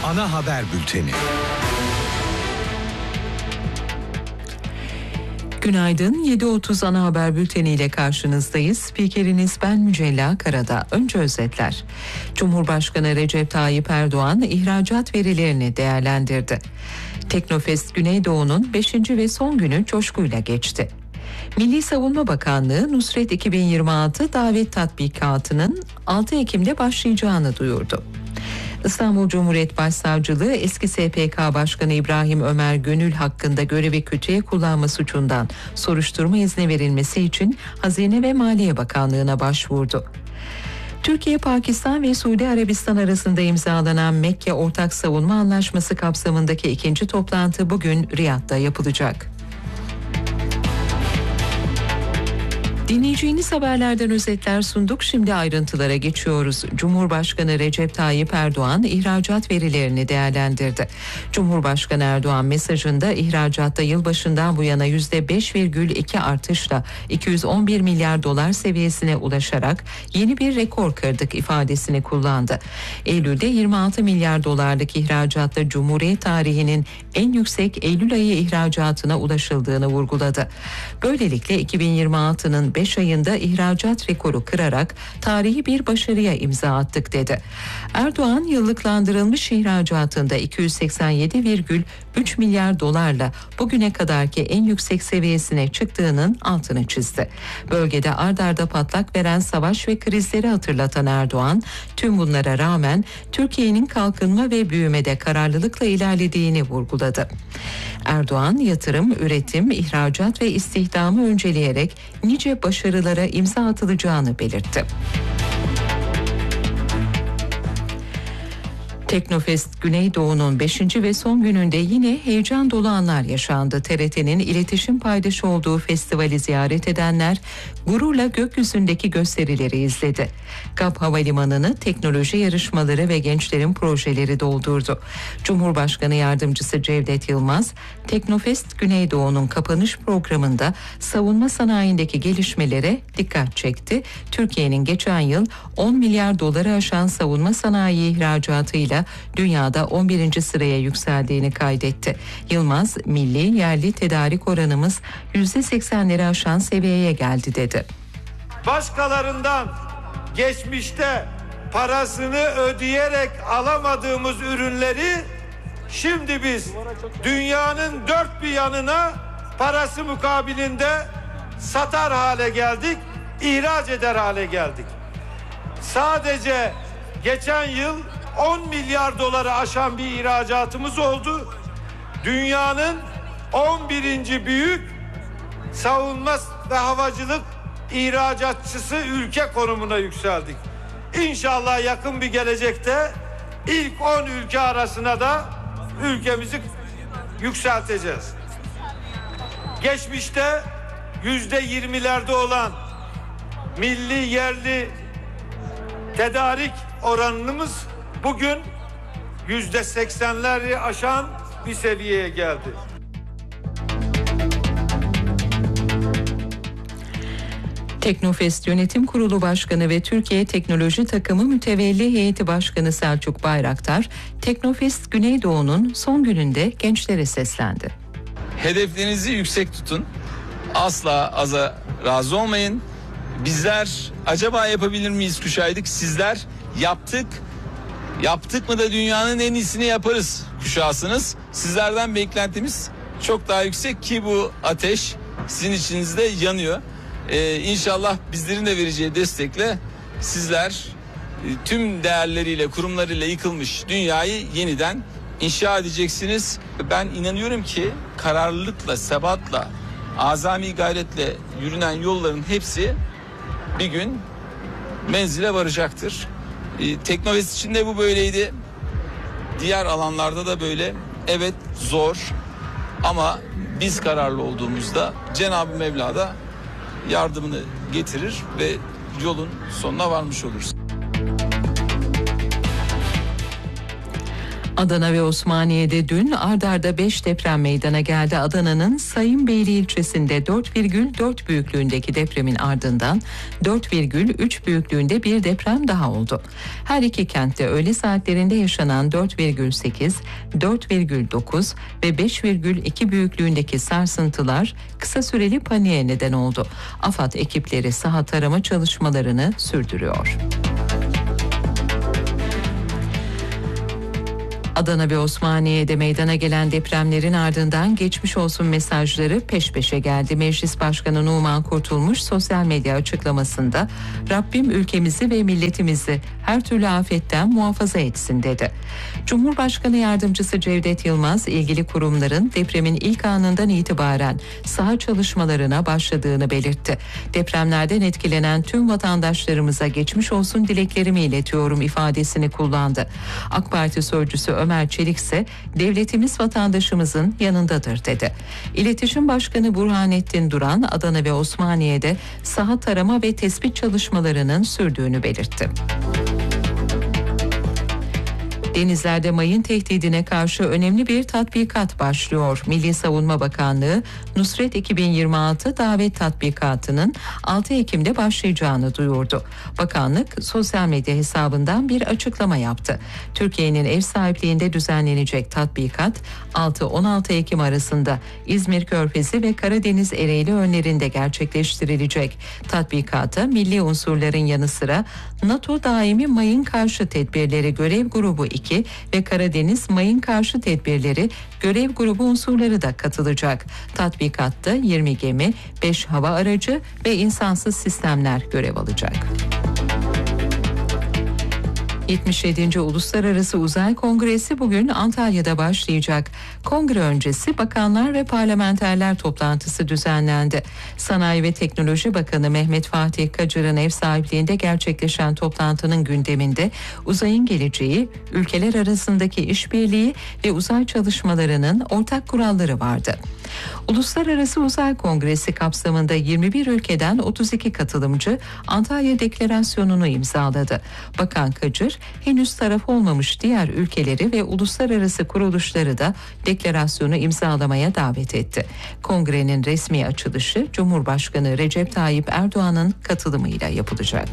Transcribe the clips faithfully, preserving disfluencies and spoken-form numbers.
Ana haber bülteni. Günaydın. yedi otuz ana haber bülteni ile karşınızdayız. Spikeriniz ben Mücella Karada. Önce özetler. Cumhurbaşkanı Recep Tayyip Erdoğan ihracat verilerini değerlendirdi. Teknofest Güneydoğu'nun beşinci ve son günü coşkuyla geçti. Milli Savunma Bakanlığı Nusret iki bin yirmi altı davet tatbikatının altı Ekim'de başlayacağını duyurdu. İstanbul Cumhuriyet Başsavcılığı eski S P K Başkanı İbrahim Ömer Gönül hakkında görevi kötüye kullanma suçundan soruşturma izni verilmesi için Hazine ve Maliye Bakanlığı'na başvurdu. Türkiye, Pakistan ve Suudi Arabistan arasında imzalanan Mekke Ortak Savunma Anlaşması kapsamındaki ikinci toplantı bugün Riyad'da yapılacak. Dinleyeceğiniz haberlerden özetler sunduk. Şimdi ayrıntılara geçiyoruz. Cumhurbaşkanı Recep Tayyip Erdoğan ihracat verilerini değerlendirdi. Cumhurbaşkanı Erdoğan mesajında ihracatta yılbaşından bu yana yüzde beş virgül iki artışla iki yüz on bir milyar dolar seviyesine ulaşarak yeni bir rekor kırdık ifadesini kullandı. Eylül'de yirmi altı milyar dolarlık ihracatla Cumhuriyet tarihinin en yüksek Eylül ayı ihracatına ulaşıldığını vurguladı. Böylelikle iki bin yirmi altının beş ayında ihracat rekoru kırarak tarihi bir başarıya imza attık dedi. Erdoğan yıllıklandırılmış ihracatında iki yüz seksen yedi virgül üç milyar dolarla bugüne kadarki en yüksek seviyesine çıktığının altını çizdi. Bölgede ard arda patlak veren savaş ve krizleri hatırlatan Erdoğan, tüm bunlara rağmen Türkiye'nin kalkınma ve büyümede kararlılıkla ilerlediğini vurguladı. Erdoğan, yatırım, üretim, ihracat ve istihdamı önceleyerek nice başarılara imza atılacağını belirtti. Teknofest Güneydoğu'nun beşinci ve son gününde yine heyecan dolu anlar yaşandı. T R T'nin iletişim paydaşı olduğu festivali ziyaret edenler gururla gökyüzündeki gösterileri izledi. G A P Havalimanı'nı teknoloji yarışmaları ve gençlerin projeleri doldurdu. Cumhurbaşkanı Yardımcısı Cevdet Yılmaz, Teknofest Güneydoğu'nun kapanış programında savunma sanayindeki gelişmelere dikkat çekti. Türkiye'nin geçen yıl on milyar doları aşan savunma sanayi ihracatıyla dünyada on birinci sıraya yükseldiğini kaydetti. Yılmaz, milli yerli tedarik oranımız yüzde seksenleri aşan seviyeye geldi dedi. Başkalarından geçmişte parasını ödeyerek alamadığımız ürünleri şimdi biz dünyanın dört bir yanına parası mukabilinde satar hale geldik, ihraç eder hale geldik. Sadece geçen yıl on milyar doları aşan bir ihracatımız oldu. Dünyanın on birinci büyük savunma ve havacılık ihracatçısı ülke konumuna yükseldik. İnşallah yakın bir gelecekte ilk on ülke arasına da ülkemizi yükselteceğiz. Geçmişte yüzde yirmilerde olan milli yerli tedarik oranımız bugün yüzde seksenleri aşan bir seviyeye geldi. Teknofest Yönetim Kurulu Başkanı ve Türkiye Teknoloji Takımı Mütevelli Heyeti Başkanı Selçuk Bayraktar, Teknofest Güneydoğu'nun son gününde gençlere seslendi. Hedeflerinizi yüksek tutun. Asla aza razı olmayın. Bizler acaba yapabilir miyiz kuşağıydık. Sizler yaptık. Yaptık mı da dünyanın en iyisini yaparız kuşağısınız. Sizlerden beklentimiz çok daha yüksek ki bu ateş sizin içinizde yanıyor. Ee, İnşallah bizlerin de vereceği destekle sizler e, tüm değerleriyle, kurumlarıyla yıkılmış dünyayı yeniden inşa edeceksiniz. Ben inanıyorum ki kararlılıkla, sebatla, azami gayretle yürünen yolların hepsi bir gün menzile varacaktır. Ee, Teknofest için de bu böyleydi. Diğer alanlarda da böyle. Evet, zor ama biz kararlı olduğumuzda Cenab-ı Mevla da yardımını getirir ve yolun sonuna varmış oluruz. Adana ve Osmaniye'de dün ard arda beş deprem meydana geldi. Adana'nın Sayınbeyli ilçesinde dört virgül dört büyüklüğündeki depremin ardından dört virgül üç büyüklüğünde bir deprem daha oldu. Her iki kentte öğle saatlerinde yaşanan dört virgül sekiz, dört virgül dokuz ve beş virgül iki büyüklüğündeki sarsıntılar kısa süreli paniğe neden oldu. AFAD ekipleri saha tarama çalışmalarını sürdürüyor. Adana ve Osmaniye'de meydana gelen depremlerin ardından geçmiş olsun mesajları peş peşe geldi. Meclis Başkanı Numan Kurtulmuş sosyal medya açıklamasında Rabbim ülkemizi ve milletimizi her türlü afetten muhafaza etsin dedi. Cumhurbaşkanı Yardımcısı Cevdet Yılmaz ilgili kurumların depremin ilk anından itibaren saha çalışmalarına başladığını belirtti. Depremlerden etkilenen tüm vatandaşlarımıza geçmiş olsun dileklerimi iletiyorum ifadesini kullandı. AK Parti sözcüsü Ömer Çelik ise devletimiz vatandaşımızın yanındadır dedi. İletişim Başkanı Burhanettin Duran Adana ve Osmaniye'de saha tarama ve tespit çalışmalarının sürdüğünü belirtti. Denizlerde mayın tehdidine karşı önemli bir tatbikat başlıyor. Milli Savunma Bakanlığı Nusret iki bin yirmi altı davet tatbikatının altı Ekim'de başlayacağını duyurdu. Bakanlık sosyal medya hesabından bir açıklama yaptı. Türkiye'nin ev sahipliğinde düzenlenecek tatbikat altı on altı Ekim arasında İzmir Körfezi ve Karadeniz Ereğli önlerinde gerçekleştirilecek. Tatbikata milli unsurların yanı sıra NATO Daimi Mayın Karşı Tedbirleri Görev Grubu iki ve Karadeniz Mayın Karşı Tedbirleri Görev Grubu unsurları da katılacak. Tatbikatta yirmi gemi, beş hava aracı ve insansız sistemler görev alacak. yetmiş yedinci Uluslararası Uzay Kongresi bugün Antalya'da başlayacak. Kongre öncesi bakanlar ve parlamenterler toplantısı düzenlendi. Sanayi ve Teknoloji Bakanı Mehmet Fatih Kacır'ın ev sahipliğinde gerçekleşen toplantının gündeminde uzayın geleceği, ülkeler arasındaki işbirliği ve uzay çalışmalarının ortak kuralları vardı. Uluslararası Uzay Kongresi kapsamında yirmi bir ülkeden otuz iki katılımcı Antalya Deklarasyonu'nu imzaladı. Bakan Kacır, henüz taraf olmamış diğer ülkeleri ve uluslararası kuruluşları da deklarasyonu imzalamaya davet etti. Kongrenin resmi açılışı Cumhurbaşkanı Recep Tayyip Erdoğan'ın katılımıyla yapılacak.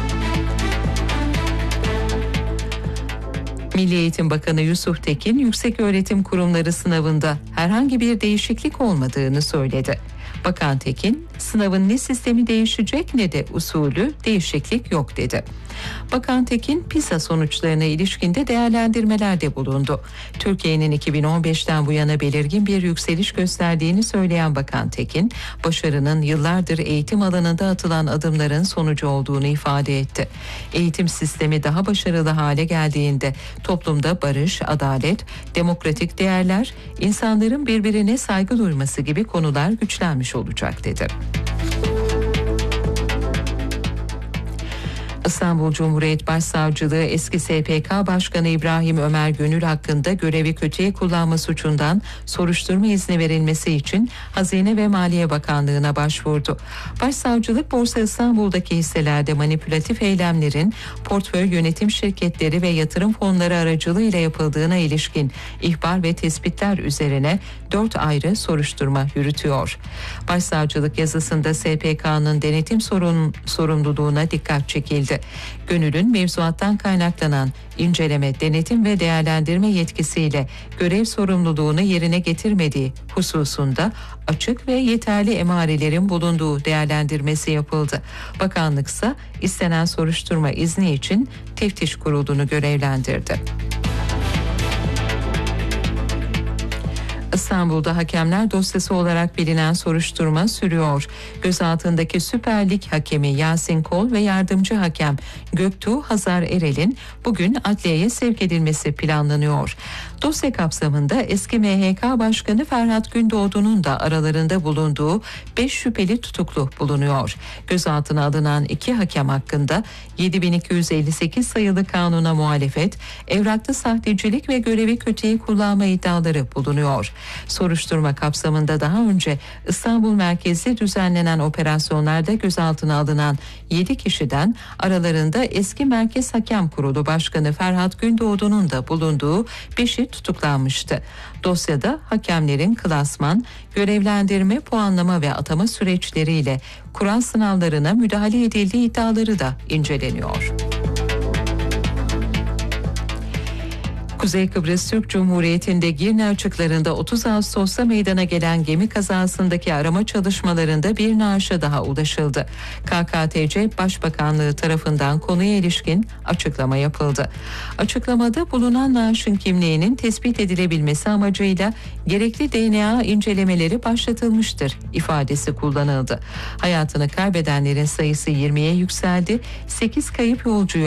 Milli Eğitim Bakanı Yusuf Tekin, yükseköğretim kurumları sınavında herhangi bir değişiklik olmadığını söyledi. Bakan Tekin, sınavın ne sistemi değişecek ne de usulü değişiklik yok dedi. Bakan Tekin, PISA sonuçlarına ilişkinde değerlendirmelerde bulundu. Türkiye'nin iki bin on beşten bu yana belirgin bir yükseliş gösterdiğini söyleyen Bakan Tekin, başarının yıllardır eğitim alanında atılan adımların sonucu olduğunu ifade etti. Eğitim sistemi daha başarılı hale geldiğinde toplumda barış, adalet, demokratik değerler, insanların birbirine saygı duyması gibi konular güçlenmiş olacak dedi. İstanbul Cumhuriyet Başsavcılığı eski S P K Başkanı İbrahim Ömer Gönül hakkında görevi kötüye kullanma suçundan soruşturma izni verilmesi için Hazine ve Maliye Bakanlığı'na başvurdu. Başsavcılık Borsa İstanbul'daki hisselerde manipülatif eylemlerin portföy yönetim şirketleri ve yatırım fonları aracılığıyla yapıldığına ilişkin ihbar ve tespitler üzerine dört ayrı soruşturma yürütüyor. Başsavcılık yazısında S P K'nın denetim sorun, sorumluluğuna dikkat çekildi. Gönül'ün mevzuattan kaynaklanan inceleme, denetim ve değerlendirme yetkisiyle görev sorumluluğunu yerine getirmediği hususunda açık ve yeterli emarelerin bulunduğu değerlendirmesi yapıldı. Bakanlıksa istenen soruşturma izni için teftiş kurulunu görevlendirdi. İstanbul'da hakemler dosyası olarak bilinen soruşturma sürüyor. Gözaltındaki Süper Lig hakemi Yasin Kol ve yardımcı hakem Göktuğ Hazar Erel'in bugün adliyeye sevk edilmesi planlanıyor. Dosya kapsamında eski M H K Başkanı Ferhat Gündoğdu'nun da aralarında bulunduğu beş şüpheli tutuklu bulunuyor. Gözaltına alınan iki hakem hakkında yedi bin iki yüz elli sekiz sayılı kanuna muhalefet, evrakta sahtecilik ve görevi kötüye kullanma iddiaları bulunuyor. Soruşturma kapsamında daha önce İstanbul merkezli düzenlenen operasyonlarda gözaltına alınan yedi kişiden aralarında eski Merkez Hakem Kurulu Başkanı Ferhat Gündoğdu'nun da bulunduğu beşi tutuklanmıştı. Dosyada hakemlerin klasman, görevlendirme, puanlama ve atama süreçleriyle Kur'an sınavlarına müdahale edildiği iddiaları da inceleniyor. Kuzey Kıbrıs Türk Cumhuriyeti'nde Girne açıklarında otuz Ağustos'ta meydana gelen gemi kazasındaki arama çalışmalarında bir naaşa daha ulaşıldı. K K T C Başbakanlığı tarafından konuya ilişkin açıklama yapıldı. Açıklamada bulunan naaşın kimliğinin tespit edilebilmesi amacıyla gerekli D N A incelemeleri başlatılmıştır ifadesi kullanıldı. Hayatını kaybedenlerin sayısı yirmiye yükseldi. sekiz kayıp yolcuyu